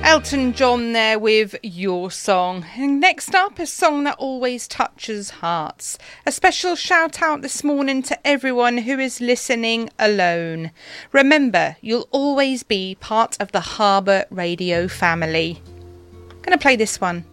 Elton John there with Your Song. And next up, a song that always touches hearts. A special shout out this morning to everyone who is listening alone. Remember, you'll always be part of the Harbour Radio family. I'm going to play this one.